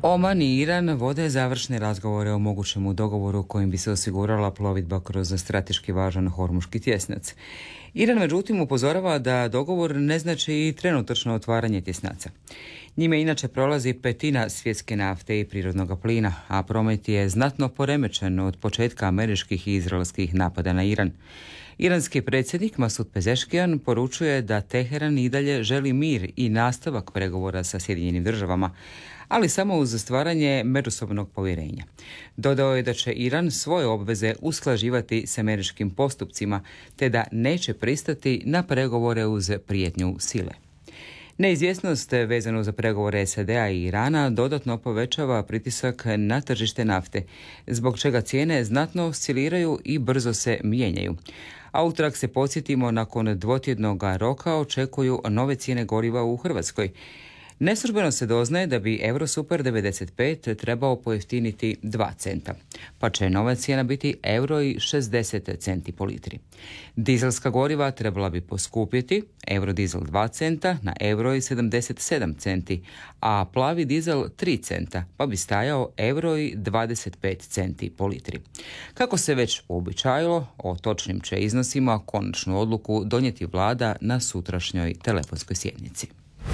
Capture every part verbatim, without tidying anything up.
Oman i Iran vode završne razgovore o mogućemu dogovoru kojim bi se osigurala plovidba kroz strateški važan hormuški tjesnac. Iran međutim upozorava da dogovor ne znači i trenutačno otvaranje tjesnaca. Njime inače prolazi petina svjetske nafte i prirodnog plina, a promet je znatno poremećen od početka američkih i izraelskih napada na Iran. Iranski predsjednik Masud Pezeškijan poručuje da Teheran i dalje želi mir i nastavak pregovora sa Sjedinjenim državama, ali samo uz stvaranje međusobnog povjerenja. Dodao je da će Iran svoje obveze usklađivati s američkim postupcima, te da neće pristati na pregovore uz prijetnju sile. Neizvjesnost vezano za pregovore S A D-a i Irana dodatno povećava pritisak na tržište nafte, zbog čega cijene znatno osciliraju i brzo se mijenjaju. A utrag se podsjetimo, nakon dvotjednog roka očekuju nove cijene goriva u Hrvatskoj. Neslužbeno se doznaje da bi Eurosuper devedeset pet trebao pojeftiniti dva centa, pa će nova cijena biti euro i šezdeset centi po litri. Dizelska goriva trebala bi poskupjeti, eurodizel dva centa na euro i sedamdeset sedam centi, a plavi dizel tri centa, pa bi stajao euro i dvadeset pet centi po litri. Kako se već uobičajilo, o točnim će iznosima konačnu odluku donijeti vlada na sutrašnjoj telefonskoj sjednici.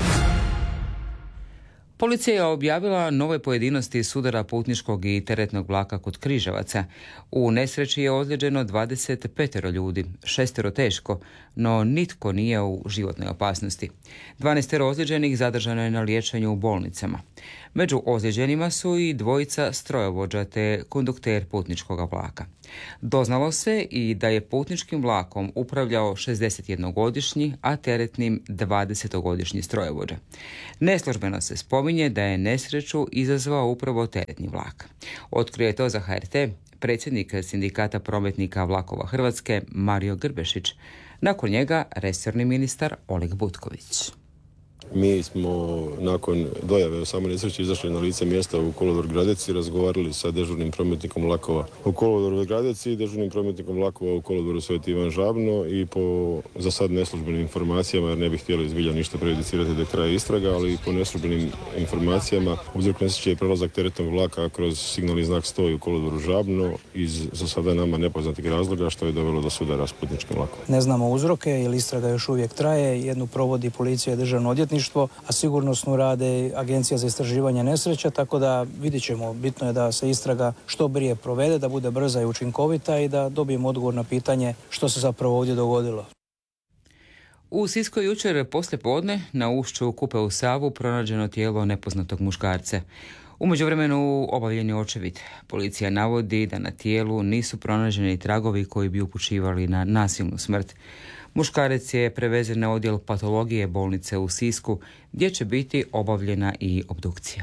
Policija je objavila nove pojedinosti sudara putničkog i teretnog vlaka kod Križevaca. U nesreći je ozlijeđeno dvadeset pet ljudi, šestero teško, no nitko nije u životnoj opasnosti. dvanaest ozlijeđenih zadržano je na liječenju u bolnicama. Među ozlijeđenima su i dvojica strojovođa te kondukter putničkog vlaka. Doznalo se i da je putničkim vlakom upravljao šezdesetjednogodišnji, a teretnim dvadesetogodišnji strojovođa. Neslužbeno se spominje da je nesreću izazvao upravo teretni vlak. Otkrio je to za H R T predsjednik Sindikata prometnika vlakova Hrvatske Mario Grbešić. Nakon njega resorni ministar Oleg Butković. Mi smo nakon dojave o samoj nesreći izašli na lice mjesta u kolodvor Gradec i razgovarali sa dežurnim prometnikom vlakova u kolodvoru Gradec i dežurnim prometnikom vlakova u kolodvoru Sveti Ivan Žabno i po za sad neslužbenim informacijama, jer ne bih htjeli zbilja ništa prejudicirati do kraja istraga, ali po neslužbenim informacijama uzrok nesreće je prelazak teretnog vlaka kroz signalni znak sto u kolodvoru Žabno iz za sada nama nepoznatih razloga, što je dovelo do sudara s putničkim vlakom. Ne znamo uzroke jer istraga još uvijek traje, jednu provodi policija i državno odvjetništvo, a sigurnosno rade Agencija za istraživanje nesreća, tako da vidjet ćemo. Bitno je da se istraga što prije provede, da bude brza i učinkovita i da dobijemo odgovor na pitanje što se zapravo ovdje dogodilo. U Sisku jučer poslijepodne na ušću Kupe u Savu pronađeno tijelo nepoznatog muškarca. U međuvremenu obavljen je očevid. Policija navodi da na tijelu nisu pronađeni tragovi koji bi upućivali na nasilnu smrt. Muškarac je prevezen na odjel patologije bolnice u Sisku, gdje će biti obavljena i obdukcija.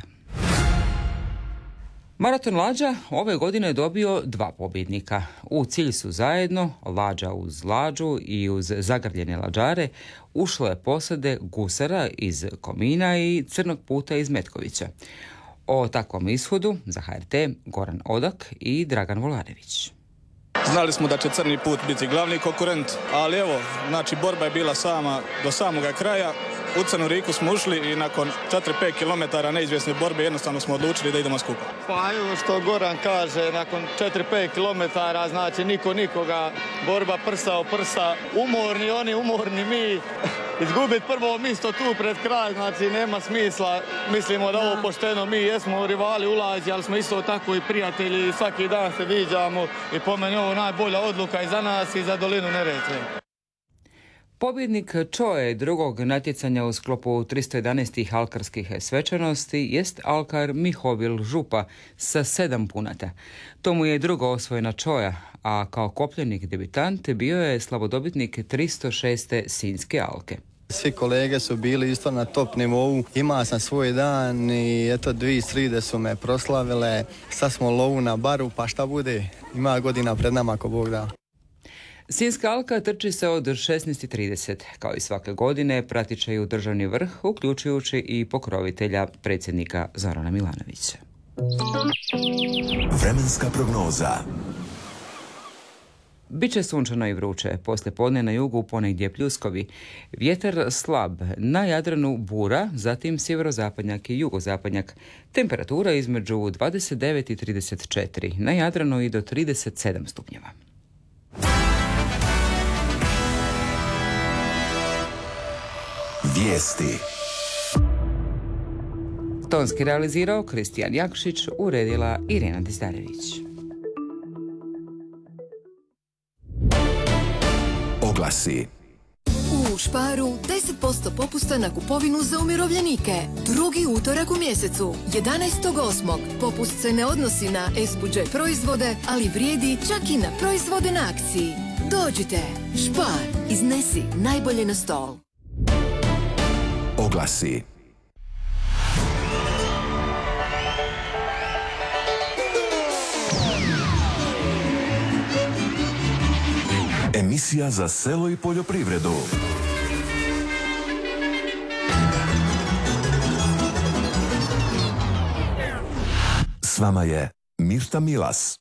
Maraton Lađa ove godine je dobio dva pobjednika. U cilj su zajedno, Lađa uz Lađu i uz zagrljene lađare, ušle posade Gusara iz Komina i Crnog puta iz Metkovića. O takvom ishodu za H R T Goran Odak i Dragan Volarević. Znali smo da će Crni put biti glavni konkurent, ali evo, znači borba je bila sama do samoga kraja. U Crnu Riku smo ušli i nakon četiri pet kilometara neizvjesne borbe jednostavno smo odlučili da idemo skupa. Pa evo što Goran kaže, nakon četiri pet kilometara, znači niko nikoga, borba prsa o prsa, umorni oni, umorni mi. Izgubiti prvo mjesto tu pred kraj, znači nema smisla. Mislimo da ovo pošteno, mi jesmo rivali u Lađi, ali smo isto tako i prijatelji i svaki dan se viđamo i po meni ovo najbolja odluka i za nas i za dolinu Neretve. Pobjednik Čoje drugog natjecanja u sklopu tristo jedanaest alkarskih svečanosti jest alkar Mihovil Župa sa sedam punata. To mu je drugo osvojena Čoja, a kao kopljenik debitant bio je slavodobitnik tristo šeste Sinjske alke. Svi kolege su bili isto na top nivou, imao sam svoj dan i eto dvije sride su me proslavile, sad smo lovu na baru, pa šta bude, ima godina pred nama ako Bog da. Sinjska alka trči se od šesnaest i trideset. Kao i svake godine pratit će ju državni vrh, uključujući i pokrovitelja predsjednika Zorana Milanovića. Vremenska prognoza. Biće sunčano i vruće, poslije podne na jugu ponegdje pljuskovi. Vjetar slab, na Jadranu bura, zatim sjeverozapadnjak i jugozapadnjak. Temperatura između dvadeset devet i trideset četiri, na Jadranu i do trideset sedam stupnjeva. Vijesti. Tonski realizirao Kristijan Jakšić, uredila Irena Distarević. Oglasi. U Sparu deset posto popusta na kupovinu za umirovljenike. Drugi utorak u mjesecu, jedanaestog osmog Popust se ne odnosi na es bu đe proizvode, ali vrijedi čak i na proizvode na akciji. Dođite, Spar, iznesi najbolje na stol. Oglasi. Emisija za selo i poljoprivredu. S vama je Mirta Milas.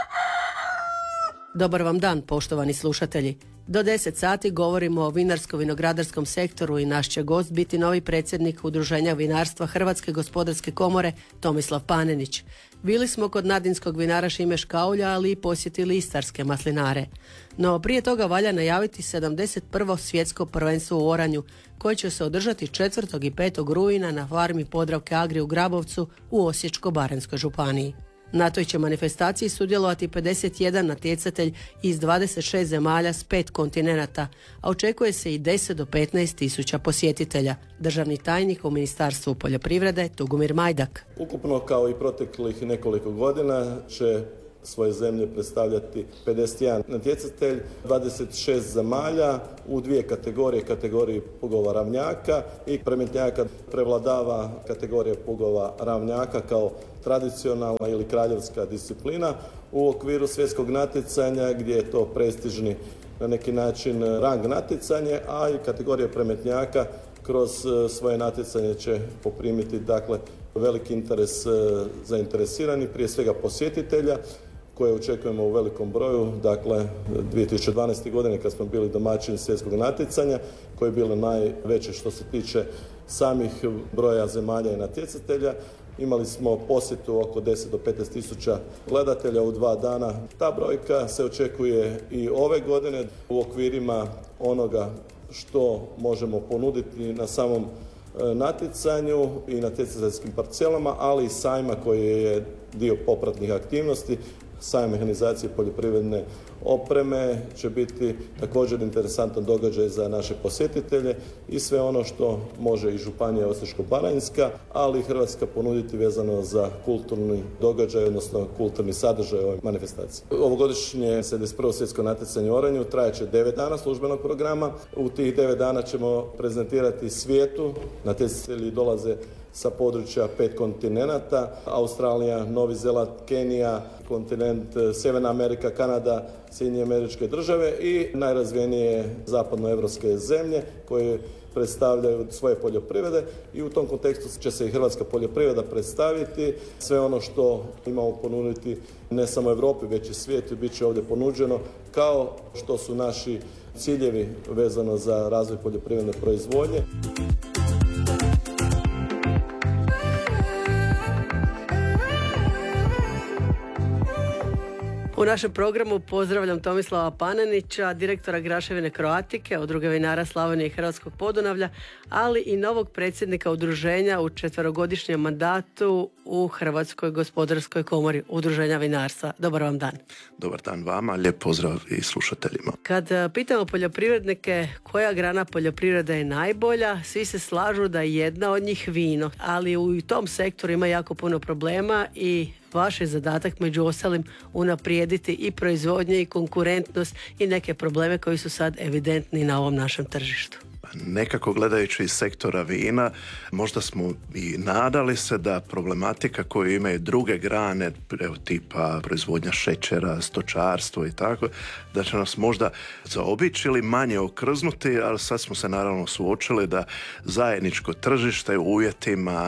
Dobar vam dan, poštovani slušatelji. Do deset sati govorimo o vinarsko-vinogradarskom sektoru i naš će gost biti novi predsjednik Udruženja vinarstva Hrvatske gospodarske komore Tomislav Panenić. Bili smo kod nadinskog vinara Šime Škaulja, ali i posjetili istarske maslinare. No prije toga valja najaviti sedamdeset prvo svjetsko prvenstvo u oranju, koje će se održati četvrtog i petog rujna na farmi Podravke Agri u Grabovcu u Osječko-baranjskoj županiji. Na toj će manifestaciji sudjelovati pedeset jedan natjecatelj iz dvadeset šest zemalja s pet kontinenata, a očekuje se i deset do petnaest tisuća posjetitelja. Državni tajnik u Ministarstvu poljoprivrede Tugomir Majdak. Ukupno, kao i proteklih nekoliko godina, će svoje zemlje predstavljati pedeset jedan natjecatelj, dvadeset šest zemalja u dvije kategorije, kategoriji pugova ravnjaka i premetnjaka. Prevladava kategorija pugova ravnjaka kao tradicionalna ili kraljevska disciplina u okviru svjetskog natjecanja, gdje je to prestižni na neki način rang natjecanje, a i kategorija premetnjaka kroz svoje natjecanje će poprimiti dakle veliki interes zainteresirani, prije svega posjetitelja, koje očekujemo u velikom broju. Dakle, dvije tisuće dvanaeste. godine kad smo bili domaćini svjetskog natjecanja, koje je bilo najveće što se tiče samih broja zemalja i natjecatelja, imali smo posjetu oko deset do petnaest tisuća gledatelja u dva dana. Ta brojka se očekuje i ove godine u okvirima onoga što možemo ponuditi na samom natjecanju i natjecateljskim parcelama, ali i sajma koji je dio popratnih aktivnosti. Sajam mehanizacije poljoprivredne opreme će biti također interesantan događaj za naše posjetitelje i sve ono što može i županija Osječko-baranjska, ali i Hrvatska ponuditi vezano za kulturni događaj, odnosno kulturni sadržaj ove manifestacije. Ovogodišnje sedamdeset prvo svjetsko natjecanje u oranju trajaće devet dana službenog programa. U tih devet dana ćemo prezentirati svijetu. Natjecatelji dolaze sa područja pet kontinenata, Australija, Novi Zeland, Kenija, kontinent Sjeverna Amerika, Kanada, Sjedinjene Američke Države i najrazvijenije zapadnoevropske zemlje koje predstavljaju svoje poljoprivrede, i u tom kontekstu će se i hrvatska poljoprivreda predstaviti. Sve ono što imamo ponuditi ne samo Europi, već i svijetu, bit će ovdje ponuđeno, kao što su naši ciljevi vezano za razvoj poljoprivredne proizvodnje. U našem programu pozdravljam Tomislava Panenića, direktora Graševine Croatike, Udruge vinara Slavonije i Hrvatskog Podunavlja, ali i novog predsjednika udruženja u četverogodišnjem mandatu u Hrvatskoj gospodarskoj komori Udruženja vinarstva. Dobar vam dan. Dobar dan vama, lijep pozdrav i slušateljima. Kad pitamo poljoprivrednike koja grana poljoprivrede je najbolja, svi se slažu da je jedna od njih vino, ali u tom sektoru ima jako puno problema i vaš je zadatak među ostalim unaprijediti i proizvodnje i konkurentnost i neke probleme koji su sad evidentni na ovom našem tržištu. Nekako gledajući iz sektora vina, možda smo i nadali se da problematika koju imaju druge grane, evo, tipa proizvodnja šećera, stočarstvo i tako, da će nas možda zaobići ili manje okrznuti, ali sad smo se naravno suočili da zajedničko tržište u uvjetima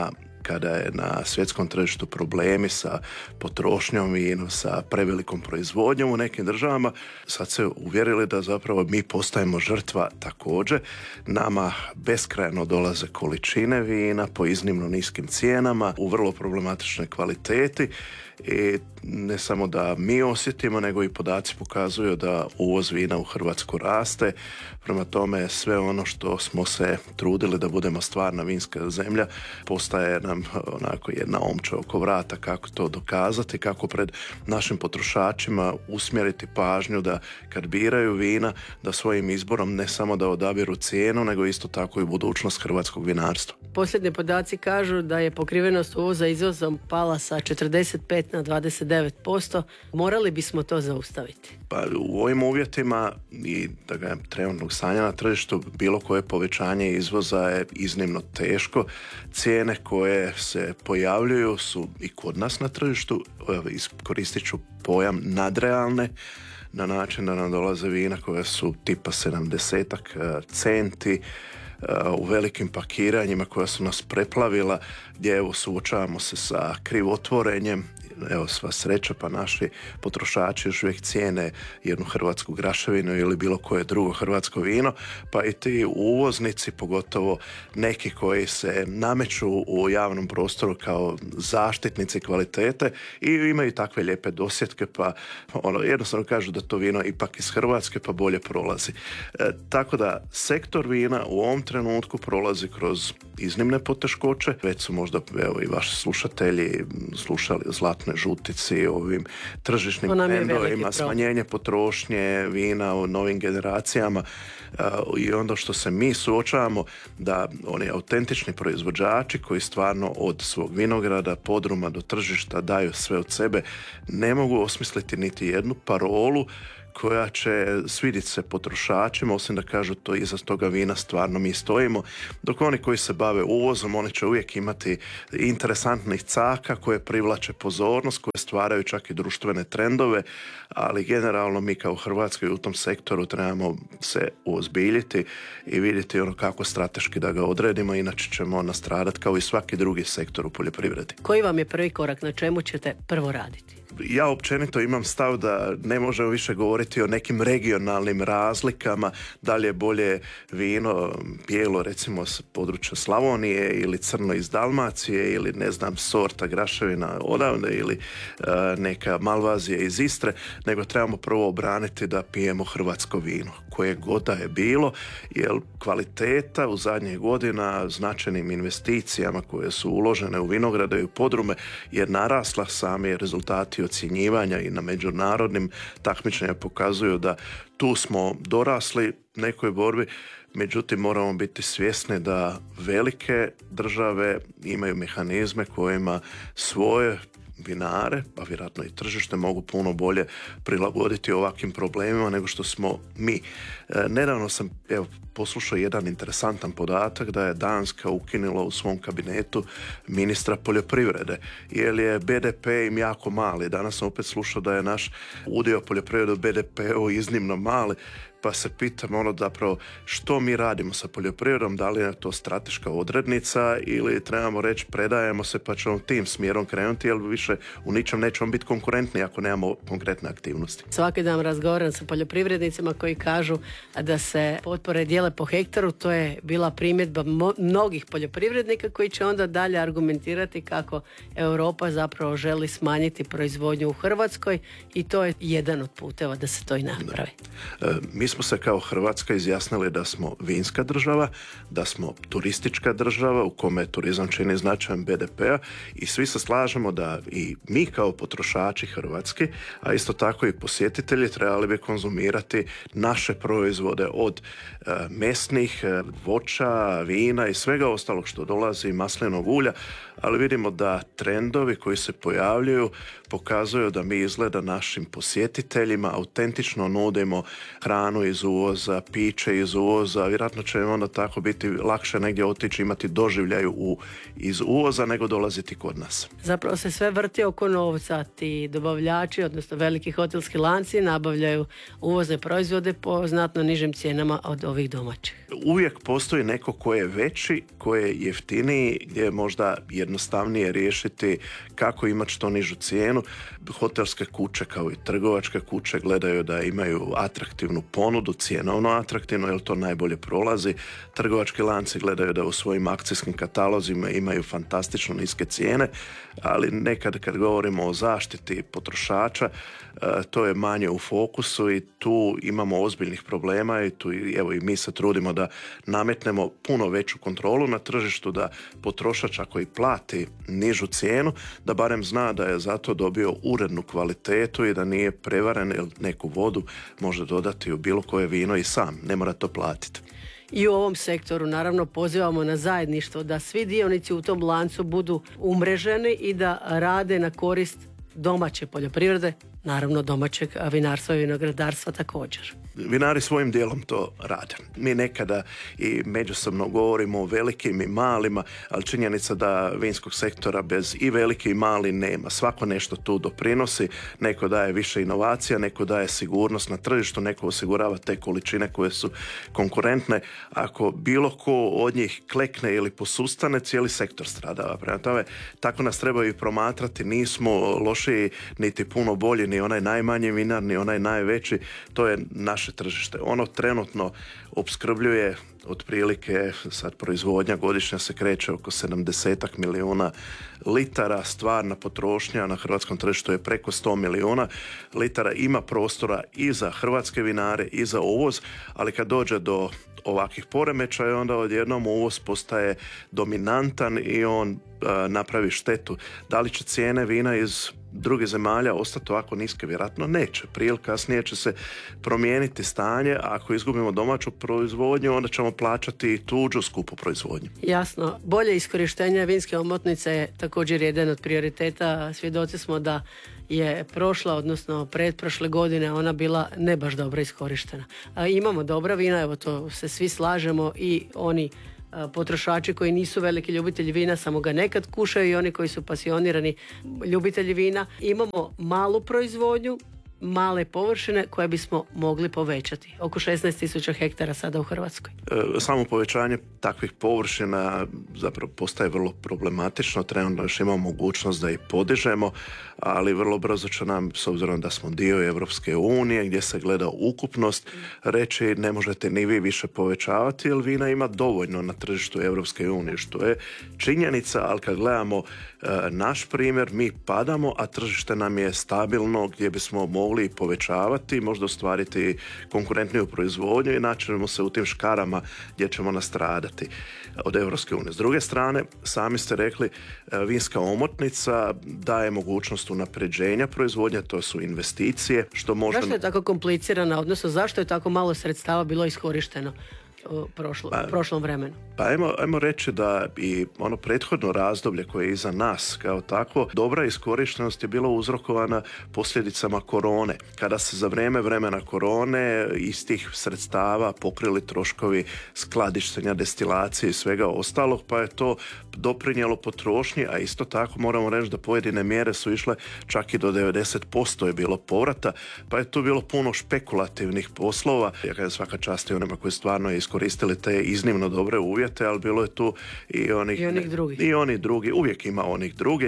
kada je na svjetskom tržištu problemi sa potrošnjom vina, sa prevelikom proizvodnjom u nekim državama, sad se uvjerili da zapravo mi postajemo žrtva također. Nama beskrajno dolaze količine vina po iznimno niskim cijenama, u vrlo problematičnoj kvaliteti. I ne samo da mi osjetimo, nego i podaci pokazuju da uvoz vina u Hrvatsku raste. Prema tome, sve ono što smo se trudili da budemo stvarna vinska zemlja postaje nam onako jedna omča oko vrata kako to dokazati, kako pred našim potrošačima usmjeriti pažnju da kad biraju vina, da svojim izborom ne samo da odabiru cijenu, nego isto tako i budućnost hrvatskog vinarstva. Posljednji podaci kažu da je pokrivenost uvoza izvozom pala sa četrdeset pet na dvadeset devet posto. Morali bismo to zaustaviti. Pa u ovim uvjetima i da ga trenutnog stanja na tržištu bilo koje povećanje izvoza je iznimno teško. Cijene koje se pojavljuju su i kod nas na tržištu, koristit ću pojam nadrealne, na način da nam dolaze vina koja su tipa sedamdesetak centi u velikim pakiranjima koja su nas preplavila, gdje evo suočavamo se sa krivotvorenjem. Evo, sva sreća, pa naši potrošači još uvijek cijene jednu hrvatsku graševinu ili bilo koje drugo hrvatsko vino, pa i ti uvoznici, pogotovo neki koji se nameću u javnom prostoru kao zaštitnici kvalitete i imaju takve lijepe dosjetke, pa ono, jednostavno kažu da to vino ipak iz Hrvatske pa bolje prolazi. E, tako da sektor vina u ovom trenutku prolazi kroz iznimne poteškoće. Već su možda evo, i vaši slušatelji slušali Zlatne žutici, ovim tržišnim trendovima, smanjenje potrošnje vina u novim generacijama uh, i onda što se mi suočavamo da oni autentični proizvođači koji stvarno od svog vinograda, podruma do tržišta daju sve od sebe, ne mogu osmisliti niti jednu parolu koja će svidjeti se potrošačima, osim da kažu to iza toga vina stvarno mi stojimo, dok oni koji se bave uvozom, oni će uvijek imati interesantnih caka koje privlače pozornost, koje stvaraju čak i društvene trendove, ali generalno mi kao Hrvatskoj u tom sektoru trebamo se uozbiljiti i vidjeti ono kako strateški da ga odredimo, inače ćemo nastradati kao i svaki drugi sektor u poljoprivredi. Koji vam je prvi korak, na čemu ćete prvo raditi? Ja općenito imam stav da ne možemo više govoriti o nekim regionalnim razlikama, da li je bolje vino bijelo recimo s područja Slavonije ili crno iz Dalmacije ili ne znam sorta graševina odavde ili uh, neka Malvazija iz Istre, nego trebamo prvo obraniti da pijemo hrvatsko vino koje god da je bilo, jer kvaliteta u zadnjih godina značajnim investicijama koje su uložene u vinograde i u podrume je narasla. Sami rezultati ocjenjivanja i na međunarodnim takmičenjima pokazuju da tu smo dorasli nekoj borbi, međutim moramo biti svjesni da velike države imaju mehanizme kojima svoje vinare, pa vjerojatno i tržište, mogu puno bolje prilagoditi ovakvim problemima nego što smo mi. E, nedavno sam evo, poslušao jedan interesantan podatak da je Danska ukinula u svom kabinetu ministra poljoprivrede, jer je be de pe im jako mali. Danas sam opet slušao da je naš udio poljoprivrede u be de pe-u iznimno mali, pa se pitam ono zapravo što mi radimo sa poljoprivredom, da li je to strateška odrednica ili trebamo reći predajemo se pa ćemo tim smjerom krenuti, jer više u ničem nećemo biti konkurentni ako nemamo konkretne aktivnosti. Svaki dan razgovaram sa poljoprivrednicima koji kažu da se potpore dijele po hektaru, to je bila primjedba mnogih poljoprivrednika koji će onda dalje argumentirati kako Europa zapravo želi smanjiti proizvodnju u Hrvatskoj i to je jedan od puteva da se to i napravi. E, mi smo se kao Hrvatska izjasnili da smo vinska država, da smo turistička država u kome turizam čini značajan be de pe-a i svi se slažemo da i mi kao potrošači hrvatski, a isto tako i posjetitelji trebali bi konzumirati naše proizvode od e, mesnih, e, voća, vina i svega ostalog što dolazi, maslinog ulja, ali vidimo da trendovi koji se pojavljuju pokazuju da mi izgleda našim posjetiteljima autentično nudimo hranu hranu iz uvoza, piće iz uvoza, vjerojatno će im onda tako biti lakše negdje otići, imati doživljaju u, iz uvoza nego dolaziti kod nas. Zapravo se sve vrti oko novca. Ti dobavljači, odnosno veliki hotelski lanci, nabavljaju uvozne proizvode po znatno nižim cijenama od ovih domaćih. Uvijek postoji neko ko je veći, ko je jeftiniji, gdje je možda jednostavnije riješiti kako imati što nižu cijenu. Hotelske kuće kao i trgovačke kuće gledaju da imaju atraktivnu ponudu, cjenovno atraktivno, jer to najbolje prolazi. Trgovački lanci gledaju da u svojim akcijskim katalozima imaju fantastično niske cijene, ali nekad kad govorimo o zaštiti potrošača, to je manje u fokusu i tu imamo ozbiljnih problema i tu evo i mi se trudimo da nametnemo puno veću kontrolu na tržištu, da potrošač ako i plati nižu cijenu, da barem zna da je zato dobio urednu kvalitetu i da nije prevaren, jer neku vodu može dodati u bilo koje vino i sam, ne mora to platiti. I u ovom sektoru naravno pozivamo na zajedništvo, da svi dionici u tom lancu budu umreženi i da rade na korist domaće poljoprivrede, naravno domaćeg vinarstva i vinogradarstva također. Vinari svojim dijelom to rade. Mi nekada i međusobno govorimo o velikim i malima, ali činjenica da vinskog sektora bez i veliki i mali nema. Svako nešto tu doprinosi, neko daje više inovacija, neko daje sigurnost na tržištu, neko osigurava te količine koje su konkurentne. Ako bilo ko od njih klekne ili posustane, cijeli sektor stradava. Prema tome, tako nas trebaju i promatrati. Nismo lošiji niti puno bolji, ni onaj najmanji vinar, ni onaj najveći. To je naše tržište. Ono trenutno opskrbljuje otprilike, sad proizvodnja godišnja se kreće oko sedamdeset milijuna litara, stvarna potrošnja na hrvatskom tržištu je preko sto milijuna litara. Ima prostora i za hrvatske vinare i za uvoz, ali kad dođe do ovakvih poremećaja, onda odjednom uvoz postaje dominantan i on a, napravi štetu. Da li će cijene vina iz drugih zemalja ostati ovako niske? Vjerojatno neće. Prije ili kasnije će se promijeniti stanje, a ako izgubimo domaću proizvodnju, onda ćemo plaćati i tuđu skupu proizvodnju. Jasno. Bolje iskorištenje vinske omotnice je također jedan od prioriteta. Svjedoci smo da je prošla, odnosno pretprošle godine ona bila ne baš dobro iskorištena. A imamo dobra vina, evo to se svi slažemo, i oni potrošači koji nisu veliki ljubitelji vina, samo ga nekad kušaju, i oni koji su pasionirani ljubitelji vina. Imamo malu proizvodnju, male površine koje bismo mogli povećati. Oko šesnaest tisuća hektara sada u Hrvatskoj. E, samo povećanje takvih površina zapravo postaje vrlo problematično. Trenutno još imamo mogućnost da ih podižemo, ali vrlo brzo će nam, s obzirom da smo dio Evropske unije gdje se gleda ukupnost, reći ne možete ni vi više povećavati jer vina ima dovoljno na tržištu Evropske unije, što je činjenica, ali kad gledamo e, naš primjer, mi padamo, a tržište nam je stabilno gdje bismo mogli povećavati, možda ostvariti konkurentniju proizvodnju i naći ćemo se u tim škarama gdje ćemo nastradati od Evropske unije. S druge strane, sami ste rekli, vinska omotnica daje mogućnost unapređenja proizvodnje, to su investicije, što možda... Zašto je tako komplicirana, odnosno zašto je tako malo sredstava bilo iskorišteno u prošlo, pa, prošlom vremenu? Pa ajmo, ajmo reći da i ono prethodno razdoblje koje je iza nas kao takvo, dobra iskorištenost je bila uzrokovana posljedicama korone. Kada se za vrijeme vremena korone iz tih sredstava pokrili troškovi skladištenja, destilacije i svega ostalog, pa je to doprinijelo potrošnji, a isto tako moramo reći da pojedine mjere su išle čak i do devedeset posto je bilo povrata, pa je tu bilo puno špekulativnih poslova. Ja kažem svaka čast i onima koji stvarno je iskoristili te iznimno dobre uvjete, ali bilo je tu i onih, I onih drugih. I oni drugi, uvijek ima onih drugi.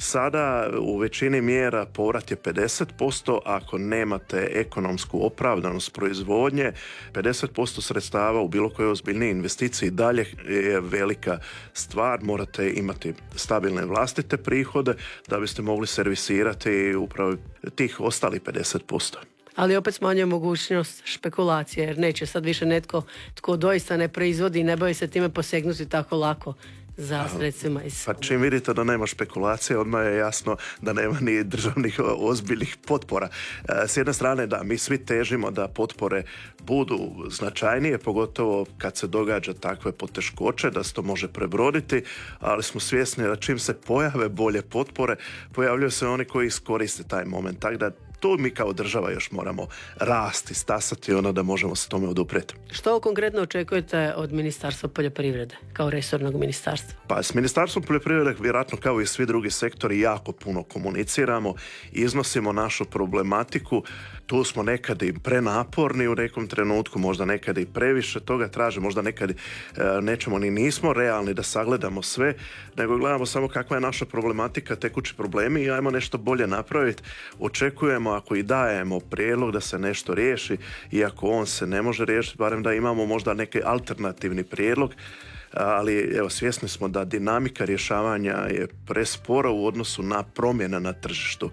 Sada u većini mjera povrat je pedeset posto, ako nemate ekonomsku opravdanost proizvodnje, pedeset posto sredstava u bilo kojoj ozbiljnoj investiciji dalje je velika stvar. Morate imati stabilne vlastite prihode da biste mogli servisirati upravo tih ostalih pedeset posto. Ali opet smanjuje mogućnost špekulacije, jer neće sad više netko tko doista ne proizvodi i ne bavi se time posegnuti tako lako za sredstvima iz... Pa čim vidite da nema špekulacije, odmah je jasno da nema ni državnih ozbiljnih potpora. S jedne strane, da, mi svi težimo da potpore budu značajnije, pogotovo kad se događa takve poteškoće, da se to može prebroditi, ali smo svjesni da čim se pojave bolje potpore, pojavljuju se oni koji iskoriste taj moment. Tako da tu mi kao država još moramo rasti, stasati ono da možemo se tome oduprijeti. Što konkretno očekujete od Ministarstva poljoprivrede kao resornog ministarstva? Pa s Ministarstvom poljoprivrede vjerojatno kao i svi drugi sektori jako puno komuniciramo, iznosimo našu problematiku, tu smo nekad i prenaporni u nekom trenutku, možda nekad i previše toga traže, možda nekad e, nećemo ni nismo realni da sagledamo sve, nego gledamo samo kakva je naša problematika, tekući problemi i ajmo nešto bolje napraviti. Očekujemo ako i dajemo prijedlog da se nešto riješi, iako on se ne može riješiti, barem da imamo možda neki alternativni prijedlog, ali evo, svjesni smo da dinamika rješavanja je prespora u odnosu na promjene na tržištu.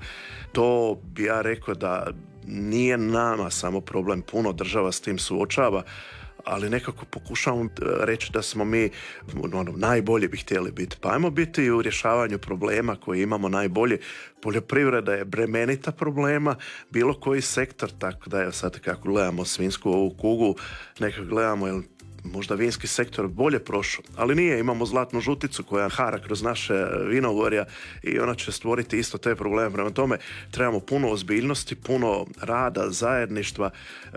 To bi ja rekao da nije nama samo problem, puno država s tim suočava, ali nekako pokušavamo reći da smo mi ono, najbolji bi htjeli biti. Pa ajmo biti i u rješavanju problema koje imamo najbolje. Poljoprivreda je bremenita problema, bilo koji sektor, tako da je sad kako gledamo svinjsku ovu kugu, nekako gledamo jel možda vinski sektor bolje prošao, ali nije, imamo zlatnu žuticu koja hara kroz naše vinogorja i ona će stvoriti isto te probleme. Prema tome trebamo puno ozbiljnosti, puno rada, zajedništva.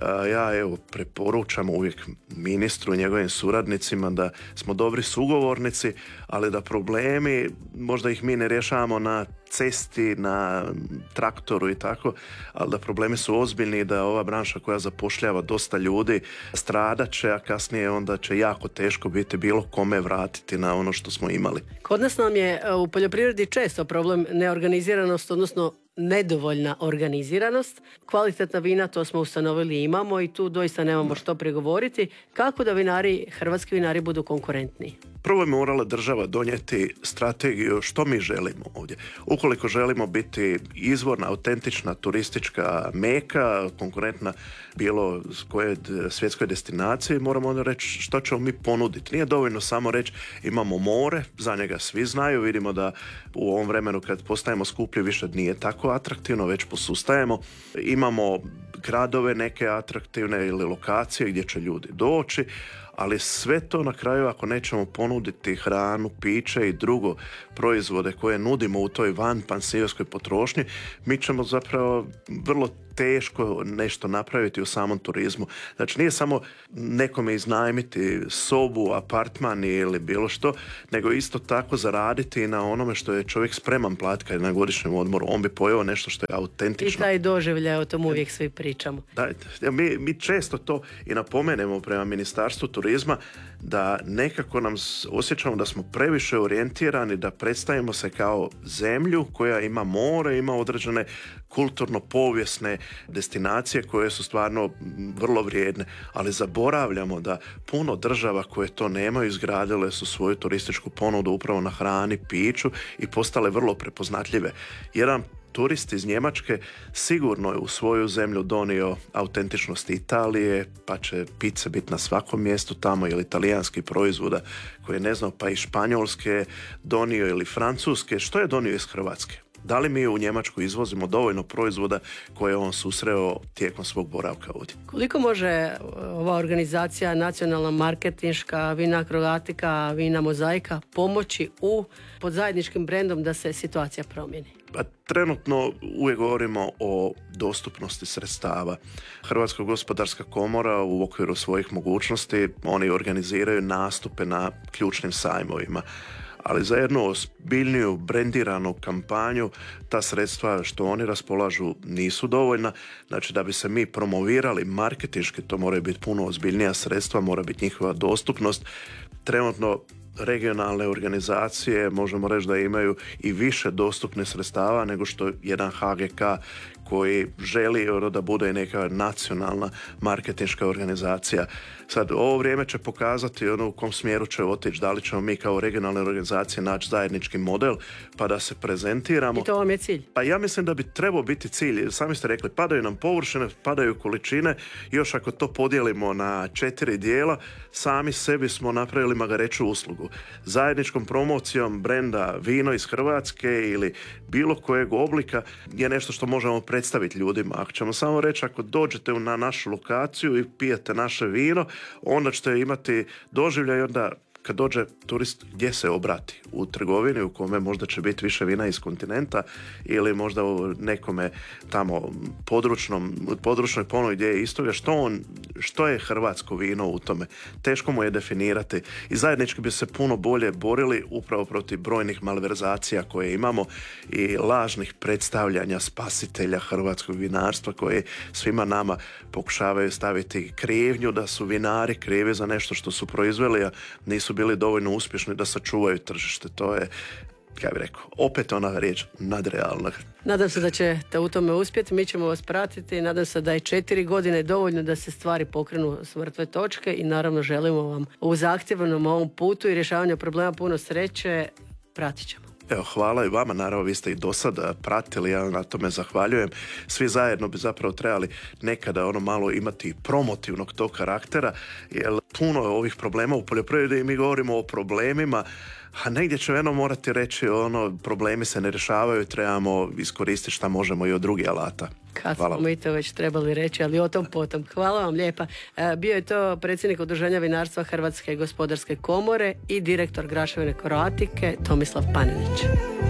Ja evo preporučam uvijek ministru i njegovim suradnicima da smo dobri sugovornici, ali da problemi, možda ih mi ne rješavamo na cesti, na traktoru i tako, ali da problemi su ozbiljni i da ova branša koja zapošljava dosta ljudi stradat će, a kasnije onda će jako teško biti bilo kome vratiti na ono što smo imali. Kod nas nam je u poljoprivredi često problem neorganiziranost, odnosno nedovoljna organiziranost. Kvalitetna vina, to smo ustanovili i imamo i tu doista nemamo što prigovoriti. Kako da vinari, hrvatski vinari budu konkurentniji? Prvo je morala država donijeti strategiju što mi želimo ovdje. Ukoliko želimo biti izvorna, autentična turistička meka, konkurentna bilo koje svjetskoj destinaciji, moramo onda reći što ćemo mi ponuditi. Nije dovoljno samo reći imamo more, za njega svi znaju, vidimo da u ovom vremenu kad postajemo skuplji više nije tako atraktivno, već posustajemo. Imamo gradove neke atraktivne ili lokacije gdje će ljudi doći, ali sve to na kraju ako nećemo ponuditi hranu, piće i drugo proizvode koje nudimo u toj vanpansionskoj potrošnji, mi ćemo zapravo vrlo teško nešto napraviti u samom turizmu. Znači nije samo nekome iznajmiti sobu, apartman ili bilo što, nego isto tako zaraditi na onome što je čovjek spreman platiti kad je na godišnjem odmoru. On bi pojeo nešto što je autentično. I taj doživljaj, o tom uvijek svi pričamo. Da, mi, mi često to i napomenemo prema Ministarstvu turizma da nekako nam osjećamo da smo previše orijentirani, da predstavimo se kao zemlju koja ima more, ima određene kulturno-povijesne destinacije koje su stvarno vrlo vrijedne, ali zaboravljamo da puno država koje to nemaju izgradile su svoju turističku ponudu upravo na hrani, piću i postale vrlo prepoznatljive. Jedan turist iz Njemačke sigurno je u svoju zemlju donio autentičnost Italije, pa će pice biti na svakom mjestu tamo, ili italijanski proizvoda koje ne znam, pa i španjolske donio ili francuske. Što je donio iz Hrvatske? Da li mi u Njemačku izvozimo dovoljno proizvoda koje je on susreo tijekom svog boravka ovdje? Koliko može ova organizacija nacionalna marketinška Vina Croatica, Vina Mozaika pomoći u pod zajedničkim brendom da se situacija promijeni? Pa, trenutno uvijek govorimo o dostupnosti sredstava. Hrvatska gospodarska komora u okviru svojih mogućnosti oni organiziraju nastupe na ključnim sajmovima. Ali za jednu ozbiljniju brendiranu kampanju ta sredstva što oni raspolažu nisu dovoljna. Znači da bi se mi promovirali marketinški, to moraju biti puno ozbiljnija sredstva, mora biti njihova dostupnost. Trenutno regionalne organizacije možemo reći da imaju i više dostupnih sredstava nego što jedan H G K koji želi ono, da bude neka nacionalna marketinška organizacija. Sad, ovo vrijeme će pokazati ono u kom smjeru će otići, da li ćemo mi kao regionalne organizacije naći zajednički model pa da se prezentiramo. I to vam je cilj? Pa ja mislim da bi trebao biti cilj. Sami ste rekli, padaju nam površine, padaju količine, još ako to podijelimo na četiri dijela, sami sebi smo napravili magareću uslugu. Zajedničkom promocijom brenda vino iz Hrvatske ili bilo kojeg oblika je nešto što možemo predstaviti ljudima. Ako ćemo samo reći, ako dođete na našu lokaciju i pijete naše vino, onda ćete imati doživljaj, onda kad dođe turist, gdje se obrati? U trgovini u kome možda će biti više vina iz kontinenta ili možda u nekome tamo područnom, područnoj ponudi gdje je istoga. Što, on, što je hrvatsko vino u tome? Teško mu je definirati i zajednički bi se puno bolje borili upravo protiv brojnih malverzacija koje imamo i lažnih predstavljanja spasitelja hrvatskog vinarstva koje svima nama pokušavaju staviti krivnju da su vinari krivi za nešto što su proizveli, a nisu bili dovoljno uspješni da sačuvaju tržište. To je, kako bih rekao, opet ona riječ nadrealna. Nadam se da ćete u tome uspjeti, mi ćemo vas pratiti i nadam se da je četiri godine dovoljno da se stvari pokrenu s mrtve točke i naravno želimo vam u zahtjevnom ovom putu i rješavanju problema puno sreće. Pratit ćemo. Evo, hvala i vama, naravno vi ste i do sada pratili, ja na tome zahvaljujem. Svi zajedno bi zapravo trebali nekada ono malo imati promotivnog tog karaktera, jer puno je ovih problema u poljoprivredi i mi govorimo o problemima, a negdje ćemo jedno morati reći ono, problemi se ne rješavaju, trebamo iskoristiti šta možemo i od drugih alata. Kad Hvala. smo mi to već trebali reći, ali o tom potom. Hvala vam lijepa. E, bio je to predsjednik Udruženja vinarstva Hrvatske gospodarske komore i direktor Graševine Kroatike Tomislav Panenić.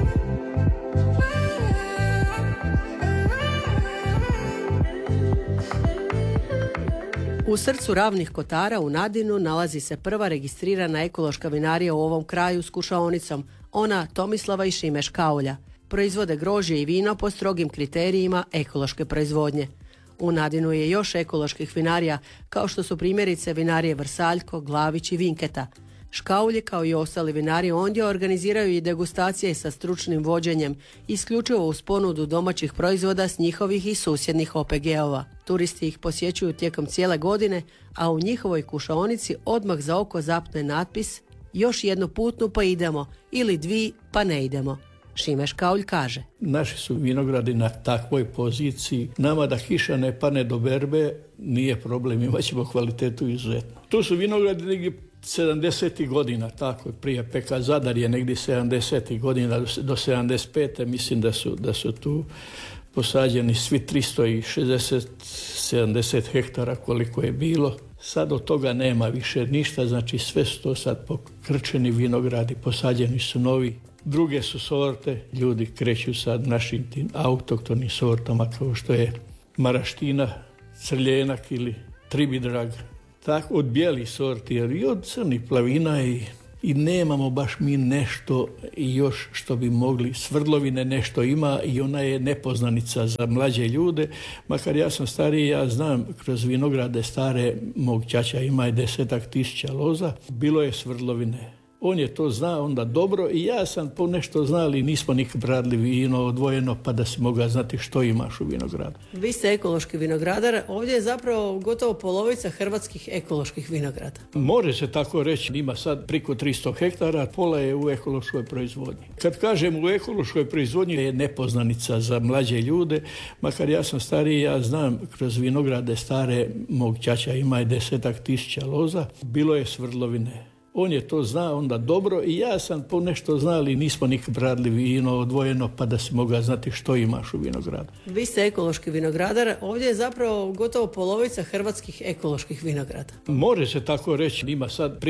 U srcu Ravnih Kotara u Nadinu nalazi se prva registrirana ekološka vinarija u ovom kraju s kušaonicom, ona Tomislava i Šime Škaulja. Proizvode grožđe i vino po strogim kriterijima ekološke proizvodnje. U Nadinu je još ekoloških vinarija, kao što su primjerice vinarije Vrsaljko, Glavić i Vinketa. Škaulje, kao i ostali vinari ondje, organiziraju i degustacije sa stručnim vođenjem, isključivo uz ponudu domaćih proizvoda s njihovih i susjednih O P G-ova. Turisti ih posjećuju tijekom cijele godine, a u njihovoj kušaonici odmah za oko zapne natpis "Još jednu putnu pa idemo" ili "Dvi pa ne idemo". Šime Škaulj kaže: Naši su vinogradi na takvoj poziciji. Nama da kiša ne pane do berbe nije problem, imat ćemo kvalitetu izuzetno. Tu su vinogradi negdje sedamdesetih godina, tako je, prije P K Zadar je negdje sedamdesetih godina do sedamdeset pete mislim da su, da su tu posađeni svi tristo šezdeset sedamdeset hektara koliko je bilo. Sad od toga nema više ništa, znači sve su to sad pokrčeni vinogradi, posađeni su novi. Druge su sorte, ljudi kreću sad našim tim autoktonim sortama kao što je maraština, crljenak ili tribidrag. Tako od bijelih sorti, jer i od crnih plavina i, i nemamo baš mi nešto još što bi mogli. Svrdlovine nešto ima i ona je nepoznanica za mlađe ljude. Makar ja sam stariji, ja znam kroz vinograde stare, mog ćaća ima je desetak tisuća loza, bilo je svrdlovine. On je to zna onda dobro i ja sam po nešto znali, nismo nikad radili vino odvojeno pa da si mogao znati što imaš u vinogradu. Vi ste ekološki vinogradar, ovdje je zapravo gotovo polovica hrvatskih ekoloških vinograda. Može se tako reći, ima sad priko tristo hektara, pola je u ekološkoj proizvodnji. Kad kažem u ekološkoj proizvodnji je nepoznanica za mlađe ljude, makar ja sam stariji, ja znam kroz vinograde stare, mog ćaća ima je desetak tisuća loza, bilo je svrdlovine. On je to zna onda dobro i ja sam po nešto znali, nismo nikad radili vino odvojeno pa da si mogao znati što imaš u vinogradu. Vi ste ekološki vinogradar, ovdje je zapravo gotovo polovica hrvatskih ekoloških vinograda. Može se tako reći, ima sad